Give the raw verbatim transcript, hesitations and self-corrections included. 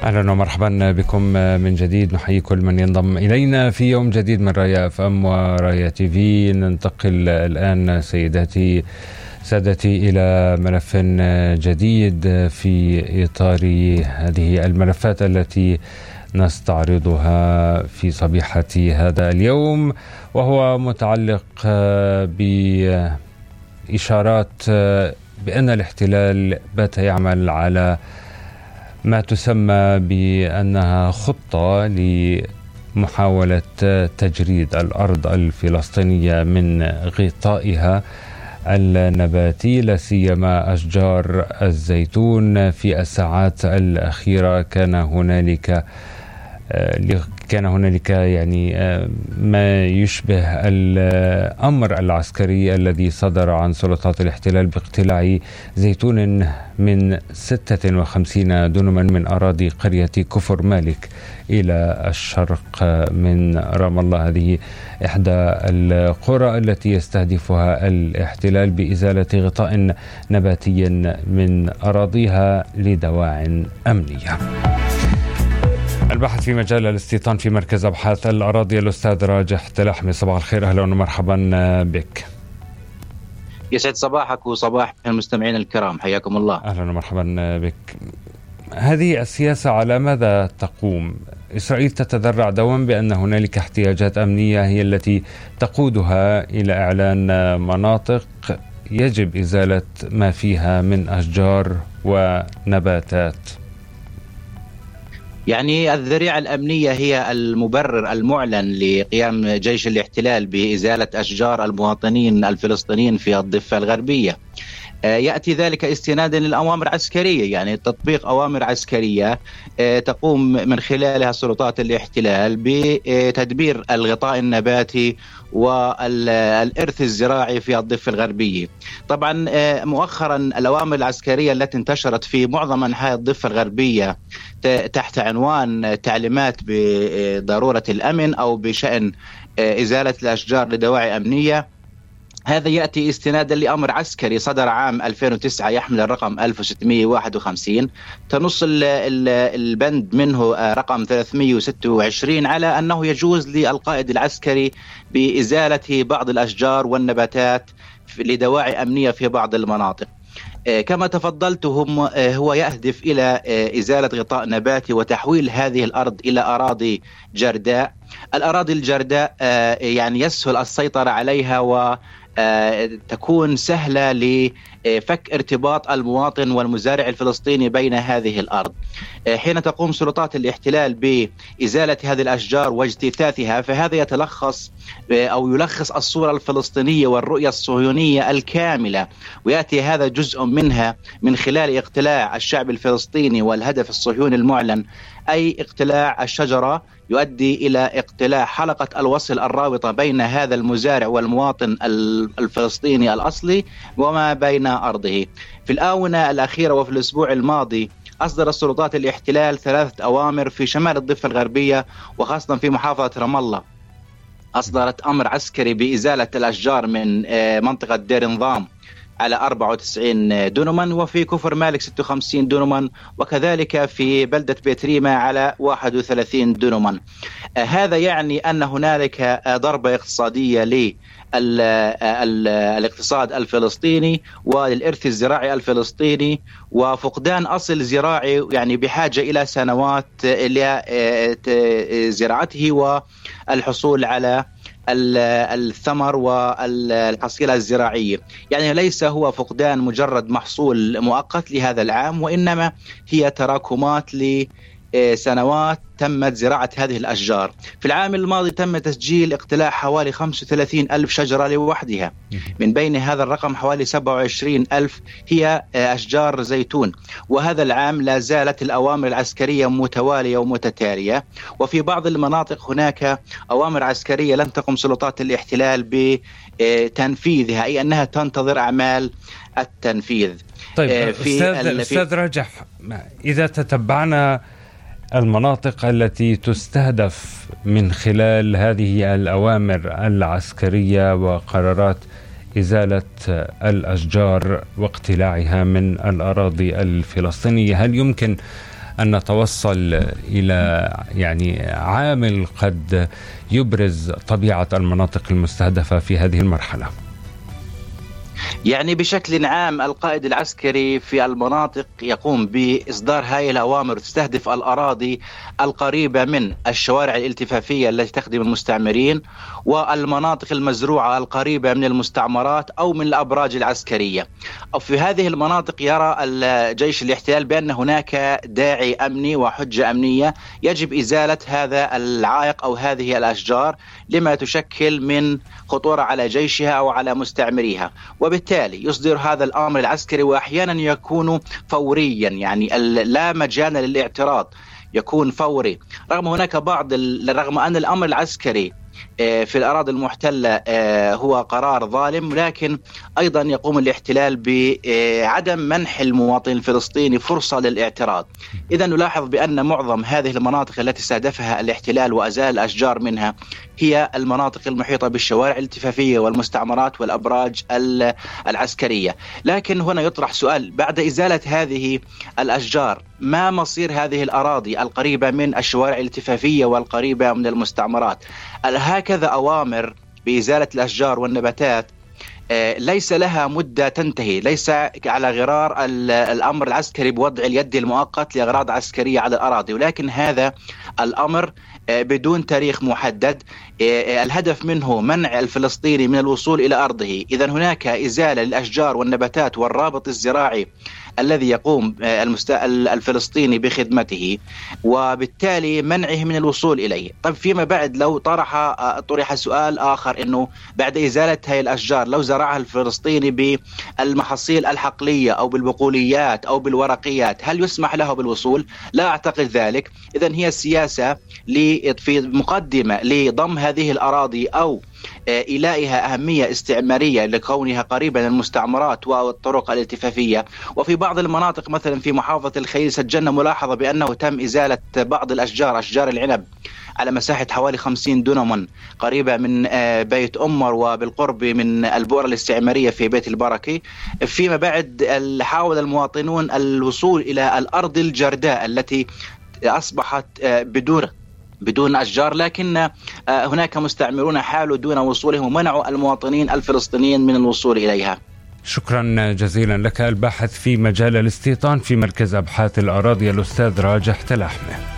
أهلا ومرحبا بكم من جديد. نحيي كل من ينضم إلينا في يوم جديد من رايا اف ام ورايا تي في. ننتقل الآن سيداتي سادتي إلى ملف جديد في إطار هذه الملفات التي نستعرضها في صبيحة هذا اليوم، وهو متعلق بإشارات بأن الاحتلال بات يعمل على ما تسمى بأنها خطة لمحاولة تجريد الأرض الفلسطينية من غطائها النباتي، لا سيما أشجار الزيتون. في الساعات الأخيرة كان هنالك كان هنالك يعني ما يشبه الأمر العسكري الذي صدر عن سلطات الاحتلال باقتلاع زيتون من ستة وخمسين دونما من أراضي قرية كفر مالك إلى الشرق من رام الله. هذه إحدى القرى التي يستهدفها الاحتلال بإزالة غطاء نباتي من أراضيها لدواع أمنية. الباحث في مجال الاستيطان في مركز أبحاث الأراضي الأستاذ راجح تلاحمي، صباح الخير، أهلا ومرحبا بك. يسعد صباحك وصباح المستمعين الكرام، حياكم الله. أهلا ومرحبا بك. هذه السياسة على ماذا تقوم؟ إسرائيل تتذرع دوما بأن هنالك احتياجات أمنية هي التي تقودها إلى إعلان مناطق يجب إزالة ما فيها من أشجار ونباتات. يعني الذريعة الأمنية هي المبرر المعلن لقيام جيش الاحتلال بإزالة أشجار المواطنين الفلسطينيين في الضفة الغربية. يأتي ذلك استنادا للأوامر العسكرية، يعني تطبيق أوامر عسكرية تقوم من خلالها سلطات الاحتلال بتدبير الغطاء النباتي والإرث الزراعي في الضفة الغربية. طبعا مؤخرا الأوامر العسكرية التي انتشرت في معظم أنحاء الضفة الغربية تحت عنوان تعليمات بضرورة الأمن أو بشأن إزالة الأشجار لدواعي أمنية، هذا يأتي استنادا لأمر عسكري صدر عام ألفين وتسعة يحمل الرقم ألف وستمئة وواحد وخمسين، تنص البند منه رقم ثلاثمئة وستة وعشرين على أنه يجوز للقائد العسكري بإزالة بعض الأشجار والنباتات لدواعي أمنية في بعض المناطق. كما تفضلتهم هو يهدف إلى إزالة غطاء نباتي وتحويل هذه الأرض إلى أراضي جرداء. الأراضي الجرداء يعني يسهل السيطرة عليها و تكون سهلة لفك ارتباط المواطن والمزارع الفلسطيني بين هذه الأرض. حين تقوم سلطات الاحتلال بإزالة هذه الأشجار واجتثاثها، فهذا يتلخص أو يلخص الصورة الفلسطينية والرؤية الصهيونية الكاملة، ويأتي هذا جزء منها من خلال اقتلاع الشعب الفلسطيني والهدف الصهيوني المعلن، أي اقتلاع الشجرة يؤدي إلى اقتلاع حلقة الوصل الرابطة بين هذا المزارع والمواطن الفلسطيني الأصلي وما بين أرضه. في الآونة الأخيرة وفي الأسبوع الماضي أصدر السلطات الاحتلال ثلاثة أوامر في شمال الضفة الغربية وخاصة في محافظة رام الله. أصدرت أمر عسكري بإزالة الأشجار من منطقة دير نظام على أربعة وتسعين دونما، وفي كفر مالك ستة وخمسين دونما، وكذلك في بلدة بيت ريمة على واحد وثلاثين دونما. هذا يعني أن هنالك ضربة اقتصادية للاقتصاد الفلسطيني وللإرث الزراعي الفلسطيني، وفقدان أصل زراعي يعني بحاجة إلى سنوات لزراعته والحصول على الثمر والحصيلة الزراعية. يعني ليس هو فقدان مجرد محصول مؤقت لهذا العام، وإنما هي تراكمات لسنوات تمت زراعة هذه الأشجار. في العام الماضي تم تسجيل اقتلاع حوالي خمسة وثلاثين ألف شجرة لوحدها، من بين هذا الرقم حوالي سبعة وعشرين ألف هي أشجار زيتون. وهذا العام لا زالت الأوامر العسكرية متوالية ومتتالية، وفي بعض المناطق هناك أوامر عسكرية لن تقم سلطات الاحتلال بتنفيذها، أي أنها تنتظر أعمال التنفيذ. طيب في أستاذ, أستاذ راجح، إذا تتبعنا المناطق التي تستهدف من خلال هذه الأوامر العسكرية وقرارات إزالة الأشجار واقتلاعها من الأراضي الفلسطينية، هل يمكن أن نتوصل إلى يعني عامل قد يبرز طبيعة المناطق المستهدفة في هذه المرحلة؟ يعني بشكل عام القائد العسكري في المناطق يقوم بإصدار هذه الأوامر تستهدف الأراضي القريبة من الشوارع الالتفافية التي تخدم المستعمرين والمناطق المزروعة القريبة من المستعمرات أو من الأبراج العسكرية. أو في هذه المناطق يرى الجيش الاحتلال بأن هناك داعي أمني وحجة أمنية يجب إزالة هذا العائق أو هذه الأشجار لما تشكل من خطورة على جيشها أو على مستعمريها، وبالتالي يصدر هذا الأمر العسكري وأحيانا يكون فوريا، يعني لا مجال للاعتراض، يكون فوري. رغم هناك بعض رغم أن الأمر العسكري في الأراضي المحتلة هو قرار ظالم، لكن أيضا يقوم الاحتلال بعدم منح المواطن الفلسطيني فرصة للاعتراض. إذا نلاحظ بأن معظم هذه المناطق التي استهدفها الاحتلال وأزال الأشجار منها هي المناطق المحيطة بالشوارع الالتفافية والمستعمرات والأبراج العسكرية. لكن هنا يطرح سؤال: بعد إزالة هذه الأشجار ما مصير هذه الأراضي القريبة من الشوارع الالتفافية والقريبة من المستعمرات؟ هكذا أوامر بإزالة الأشجار والنباتات ليس لها مدة تنتهي، ليس على غرار الأمر العسكري بوضع اليد المؤقت لأغراض عسكرية على الأراضي، ولكن هذا الأمر بدون تاريخ محدد، الهدف منه منع الفلسطيني من الوصول إلى أرضه. إذن هناك إزالة للأشجار والنباتات والرابط الزراعي الذي يقوم الفلسطيني بخدمته، وبالتالي منعه من الوصول إليه. طيب فيما بعد لو طرح طرح سؤال آخر، أنه بعد إزالة هذه الأشجار لو زرعها الفلسطيني بالمحاصيل الحقلية أو بالبقوليات أو بالورقيات، هل يسمح له بالوصول؟ لا أعتقد ذلك. إذن هي السياسة في مقدمة لضم هذه الأراضي أو إلائها أهمية استعمارية لكونها قريبة من المستعمرات والطرق الالتفافية. وفي بعض المناطق مثلا في محافظة الخليل سجلنا ملاحظة بأنه تم إزالة بعض الأشجار، أشجار العنب، على مساحة حوالي خمسين دونما قريبة من بيت أمر وبالقرب من البؤرة الاستعمارية في بيت البركي. فيما بعد حاول المواطنون الوصول إلى الأرض الجرداء التي أصبحت بدون بدون أشجار، لكن هناك مستعمرون حالوا دون وصولهم ومنعوا المواطنين الفلسطينيين من الوصول إليها. شكرا جزيلا لك الباحث في مجال الاستيطان في مركز أبحاث الأراضي الأستاذ راجح تلاحمة.